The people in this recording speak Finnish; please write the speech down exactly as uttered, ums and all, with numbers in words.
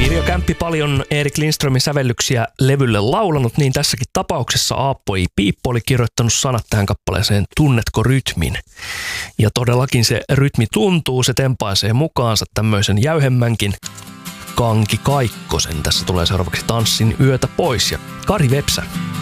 Pirjo Kämppi paljon Erik Lindströmin sävellyksiä levylle laulanut, niin tässäkin tapauksessa Aappo I. Piippo oli kirjoittanut sanat tähän kappaleeseen Tunnetko rytmin? Ja todellakin se rytmi tuntuu, se tempaisee mukaansa tämmöisen jäyhemmänkin Kanki Kaikkosen. Tässä tulee seuraavaksi Tanssin yötä pois ja Kari Vepsä.